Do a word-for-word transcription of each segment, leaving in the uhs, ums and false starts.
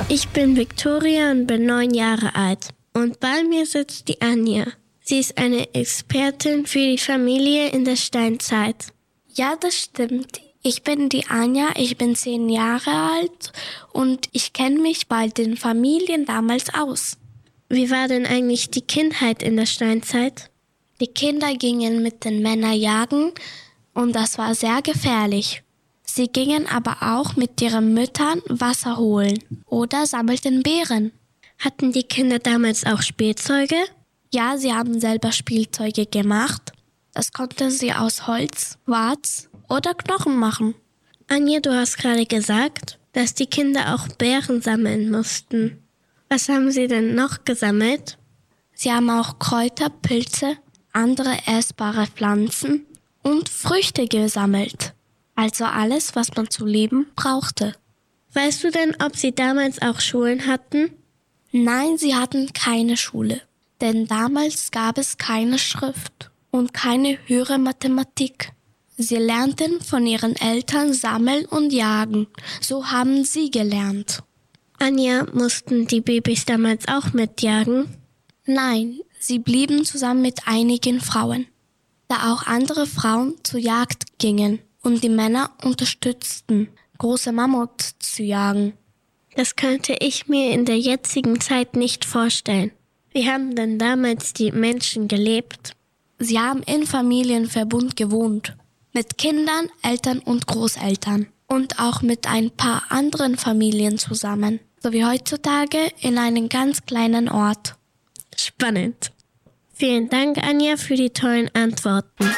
Ich bin Victoria und bin neun Jahre alt. Und bei mir sitzt die Anja. Sie ist eine Expertin für die Familie in der Steinzeit. Ja, das stimmt. Ich bin die Anja, ich bin zehn Jahre alt und ich kenne mich bei den Familien damals aus. Wie war denn eigentlich die Kindheit in der Steinzeit? Die Kinder gingen mit den Männern jagen und das war sehr gefährlich. Sie gingen aber auch mit ihren Müttern Wasser holen oder sammelten Beeren. Hatten die Kinder damals auch Spielzeuge? Ja, sie haben selber Spielzeuge gemacht. Das konnten sie aus Holz, Warz oder Knochen machen. Anja, du hast gerade gesagt, dass die Kinder auch Beeren sammeln mussten. Was haben sie denn noch gesammelt? Sie haben auch Kräuter, Pilze, andere essbare Pflanzen und Früchte gesammelt. Also alles, was man zu leben brauchte. Weißt du denn, ob sie damals auch Schulen hatten? Nein, sie hatten keine Schule. Denn damals gab es keine Schrift und keine höhere Mathematik. Sie lernten von ihren Eltern sammeln und jagen. So haben sie gelernt. Anja, mussten die Babys damals auch mitjagen? Nein, sie blieben zusammen mit einigen Frauen, da auch andere Frauen zur Jagd gingen und die Männer unterstützten, große Mammuts zu jagen. Das könnte ich mir in der jetzigen Zeit nicht vorstellen. Wie haben denn damals die Menschen gelebt? Sie haben in Familienverbund gewohnt, mit Kindern, Eltern und Großeltern und auch mit ein paar anderen Familien zusammen, so wie heutzutage in einem ganz kleinen Ort. Spannend. Vielen Dank, Anja, für die tollen Antworten.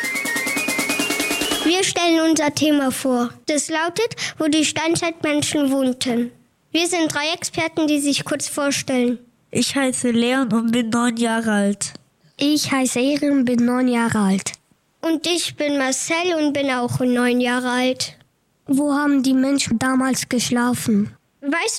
Wir stellen unser Thema vor. Das lautet, wo die Steinzeitmenschen wohnten. Wir sind drei Experten, die sich kurz vorstellen. Ich heiße Leon und bin neun Jahre alt. Ich heiße Erin und bin neun Jahre alt. Und ich bin Marcel und bin auch neun Jahre alt. Wo haben die Menschen damals geschlafen? Weißt